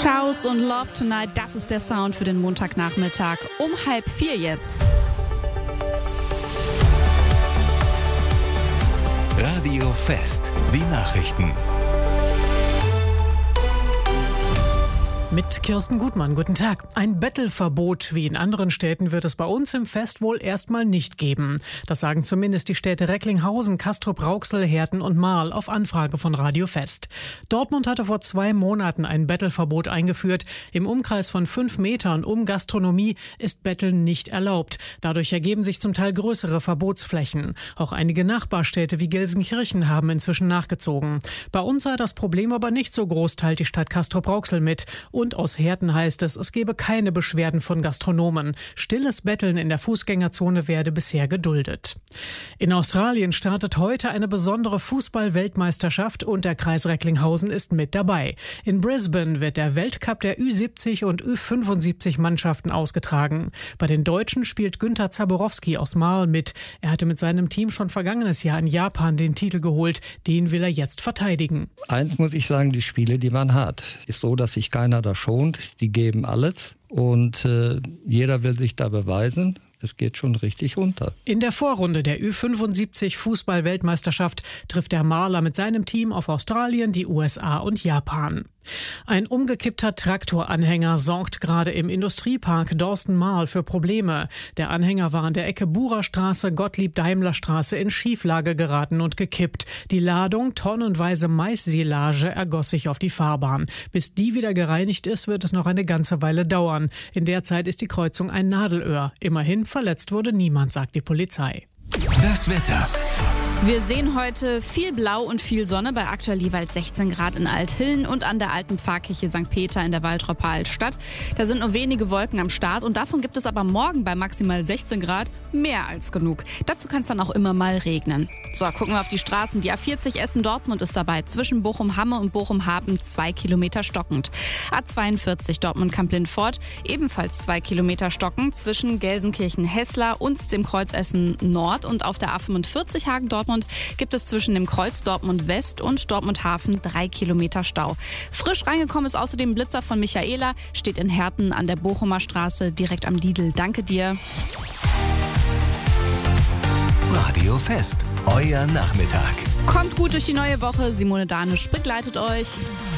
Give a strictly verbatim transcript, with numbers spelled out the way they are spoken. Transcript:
Shouse und Love Tonight, das ist der Sound für den Montagnachmittag um halb vier jetzt. Radio Fest, die Nachrichten. Mit Kirsten Gutmann, guten Tag. Ein Bettelverbot wie in anderen Städten wird es bei uns im Fest wohl erstmal nicht geben. Das sagen zumindest die Städte Recklinghausen, Castrop-Rauxel, Herten und Marl auf Anfrage von Radio Fest. Dortmund hatte vor zwei Monaten ein Bettelverbot eingeführt. Im Umkreis von fünf Metern um Gastronomie ist Betteln nicht erlaubt. Dadurch ergeben sich zum Teil größere Verbotsflächen. Auch einige Nachbarstädte wie Gelsenkirchen haben inzwischen nachgezogen. Bei uns sei das Problem aber nicht so groß, teilt die Stadt Castrop-Rauxel mit. Und aus Herten heißt es, es gebe keine Beschwerden von Gastronomen. Stilles Betteln in der Fußgängerzone werde bisher geduldet. In Australien startet heute eine besondere Fußball-Weltmeisterschaft und der Kreis Recklinghausen ist mit dabei. In Brisbane wird der Weltcup der Ü siebzig und Ü fünfundsiebzig Mannschaften ausgetragen. Bei den Deutschen spielt Günther Zaborowski aus Marl mit. Er hatte mit seinem Team schon vergangenes Jahr in Japan den Titel geholt. Den will er jetzt verteidigen. Eins muss ich sagen, die Spiele, die waren hart. Ist so, dass sich keiner da schont. Die geben alles und äh, jeder will sich da beweisen. Es geht schon richtig runter. In der Vorrunde der Ü fünfundsiebzig Fußball-Weltmeisterschaft trifft der Marler mit seinem Team auf Australien, die U S A und Japan. Ein umgekippter Traktoranhänger sorgt gerade im Industriepark Dorsten-Marl für Probleme. Der Anhänger war an der Ecke Buhrerstraße, Gottlieb-Daimler-Straße in Schieflage geraten und gekippt. Die Ladung, tonnenweise Mais-Silage, ergoss sich auf die Fahrbahn. Bis die wieder gereinigt ist, wird es noch eine ganze Weile dauern. In der Zeit ist die Kreuzung ein Nadelöhr. Immerhin verletzt wurde niemand, sagt die Polizei. Das Wetter. Wir sehen heute viel Blau und viel Sonne bei aktuell jeweils sechzehn Grad in Althillen und an der alten Pfarrkirche Sankt Peter in der Waldropper Altstadt. Da sind nur wenige Wolken am Start und davon gibt es aber morgen bei maximal sechzehn Grad mehr als genug. Dazu kann es dann auch immer mal regnen. So, gucken wir auf die Straßen. Die A vierzig Essen-Dortmund ist dabei. Zwischen Bochum-Hamme und Bochum-Hafen zwei Kilometer stockend. A zweiundvierzig Dortmund-Kamp-Lindfort ebenfalls zwei Kilometer stockend zwischen Gelsenkirchen-Hessler und dem Kreuz Essen-Nord. Und auf der A fünfundvierzig Hagen-Dortmund gibt es zwischen dem Kreuz Dortmund West und Dortmund Hafen drei Kilometer Stau. Frisch reingekommen ist außerdem Blitzer von Michaela, steht in Herten an der Bochumer Straße direkt am Lidl. Danke dir. Radio Fest, euer Nachmittag. Kommt gut durch die neue Woche. Simone Danisch begleitet euch.